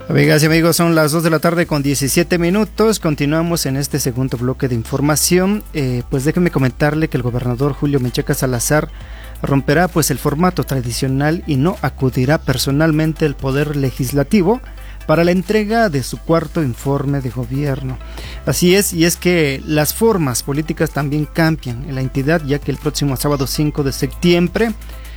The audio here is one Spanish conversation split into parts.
Amigas y amigos, son las 2 de la tarde con 17 minutos. Continuamos en este segundo bloque de información. Pues déjenme comentarle que el gobernador Julio Menchaca Salazar romperá pues el formato tradicional y no acudirá personalmente al Poder Legislativo para la entrega de su cuarto informe de gobierno. Así es, y es que las formas políticas también cambian en la entidad, ya que el próximo sábado 5 de septiembre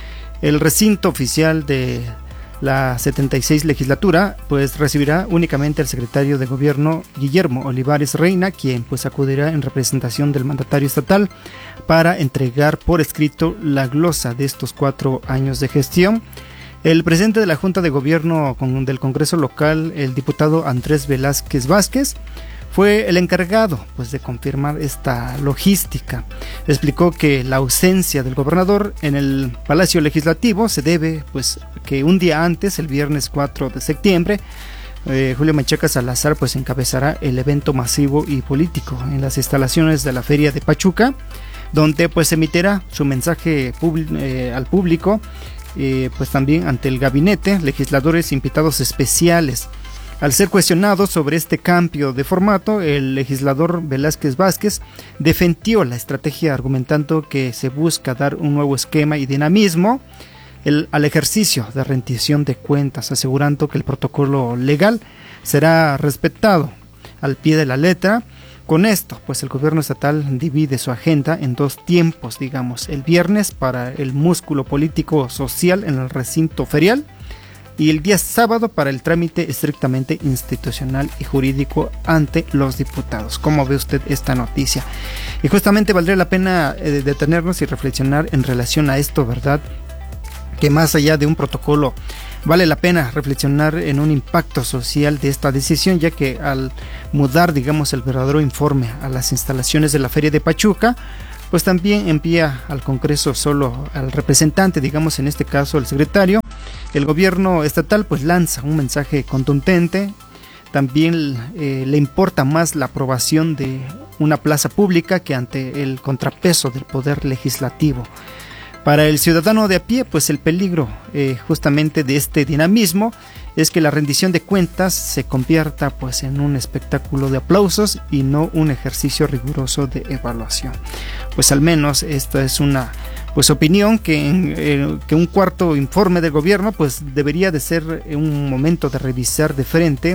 el recinto oficial de la 76 legislatura pues recibirá únicamente al secretario de gobierno Guillermo Olivares Reina, quien pues acudirá en representación del mandatario estatal para entregar por escrito la glosa de estos 4 años de gestión. El presidente de la Junta de Gobierno del Congreso local, el diputado Andrés Velázquez Vázquez, fue el encargado pues de confirmar esta logística. Explicó que la ausencia del gobernador en el Palacio Legislativo se debe pues que un día antes, el viernes 4 de septiembre, Julio Menchaca Salazar pues encabezará el evento masivo y político en las instalaciones de la Feria de Pachuca, donde pues emitirá su mensaje al público, pues también ante el gabinete, legisladores invitados especiales. Al ser cuestionado sobre este cambio de formato, el legislador Velázquez Vázquez defendió la estrategia argumentando que se busca dar un nuevo esquema y dinamismo al ejercicio de rendición de cuentas, asegurando que el protocolo legal será respetado al pie de la letra. Con esto, pues el gobierno estatal divide su agenda en 2 tiempos, digamos, el viernes para el músculo político social en el recinto ferial, y el día sábado para el trámite estrictamente institucional y jurídico ante los diputados. ¿Cómo ve usted esta noticia? Y justamente valdría la pena detenernos y reflexionar en relación a esto, ¿verdad? Que más allá de un protocolo, vale la pena reflexionar en un impacto social de esta decisión, ya que al mudar, digamos, el verdadero informe a las instalaciones de la Feria de Pachuca, pues también envía al Congreso solo al representante, digamos en este caso el secretario. El gobierno estatal pues lanza un mensaje contundente. También le importa más la aprobación de una plaza pública que ante el contrapeso del poder legislativo. Para el ciudadano de a pie, pues el peligro justamente de este dinamismo es que la rendición de cuentas se convierta pues en un espectáculo de aplausos y no un ejercicio riguroso de evaluación. Pues al menos esta es una pues opinión que un cuarto informe del gobierno pues debería de ser un momento de revisar de frente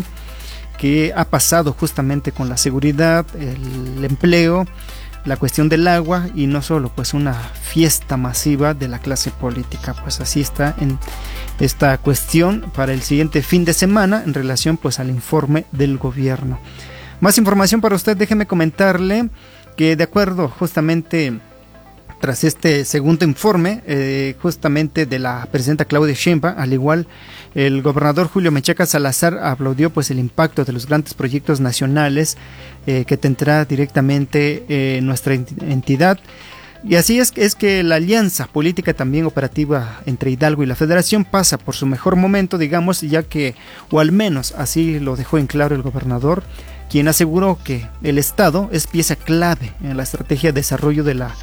qué ha pasado justamente con la seguridad, el empleo, la cuestión del agua, y no solo pues una fiesta masiva de la clase política. Pues así está en esta cuestión para el siguiente fin de semana en relación pues al informe del gobierno. Más información para usted, déjeme comentarle que de acuerdo justamente tras este segundo informe justamente de la presidenta Claudia Sheinbaum, al igual el gobernador Julio Menchaca Salazar aplaudió pues el impacto de los grandes proyectos nacionales que tendrá directamente nuestra entidad. Y así es que la alianza política también operativa entre Hidalgo y la Federación pasa por su mejor momento, digamos, ya que, o al menos así lo dejó en claro el gobernador, quien aseguró que el Estado es pieza clave en la estrategia de desarrollo de la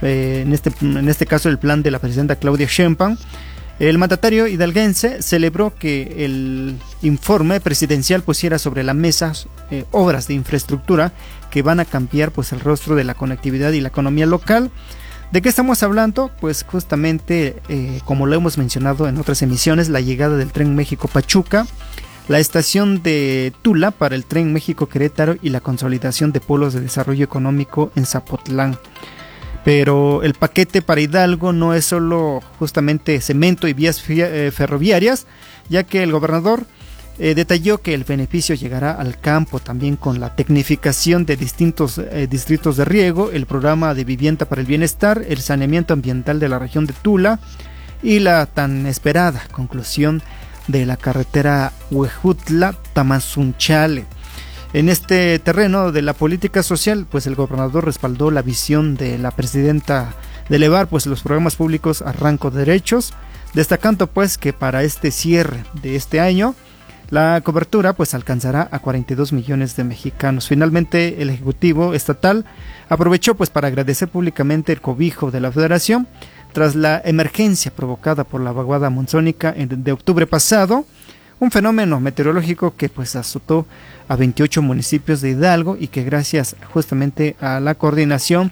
en este caso el plan de la presidenta Claudia Sheinbaum. El mandatario hidalguense celebró que el informe presidencial pusiera sobre la mesa obras de infraestructura que van a cambiar pues el rostro de la conectividad y la economía local. ¿De qué estamos hablando? Pues justamente como lo hemos mencionado en otras emisiones, la llegada del Tren México-Pachuca, la estación de Tula para el Tren México-Querétaro y la consolidación de polos de desarrollo económico en Zapotlán. Pero el paquete para Hidalgo no es solo justamente cemento y vías ferroviarias, ya que el gobernador detalló que el beneficio llegará al campo también con la tecnificación de distintos distritos de riego, el programa de vivienda para el bienestar, el saneamiento ambiental de la región de Tula y la tan esperada conclusión de la carretera Huejutla-Tamazunchale. En este terreno de la política social, pues el gobernador respaldó la visión de la presidenta de elevar pues los programas públicos a rango de derechos, destacando pues que para este cierre de este año la cobertura pues alcanzará a 42 millones de mexicanos. Finalmente el Ejecutivo Estatal aprovechó pues para agradecer públicamente el cobijo de la Federación tras la emergencia provocada por la vaguada monzónica de octubre pasado. un fenómeno meteorológico que pues azotó a 28 municipios de Hidalgo y que gracias justamente a la coordinación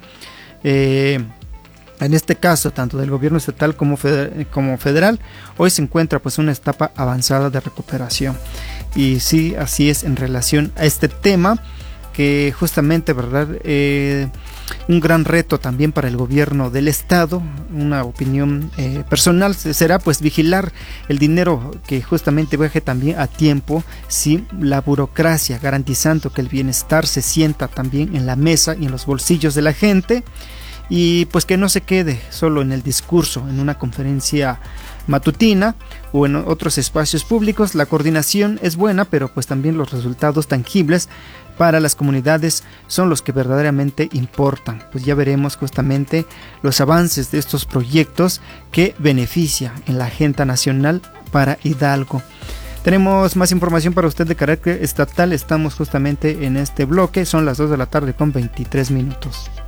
en este caso tanto del gobierno estatal como federal, hoy se encuentra pues una etapa avanzada de recuperación. Y sí, así es en relación a este tema, que justamente, ¿verdad? Un gran reto también para el gobierno del estado, una opinión personal, será pues vigilar el dinero que justamente viaje también a tiempo, sin la burocracia, garantizando que el bienestar se sienta también en la mesa y en los bolsillos de la gente, y pues que no se quede solo en el discurso, en una conferencia matutina o en otros espacios públicos. La coordinación es buena, pero pues también los resultados tangibles para las comunidades son los que verdaderamente importan. Pues ya veremos justamente los avances de estos proyectos que beneficia en la agenda nacional para Hidalgo. Tenemos más información para usted de carácter estatal, estamos justamente en este bloque, son las 2 de la tarde con 23 minutos.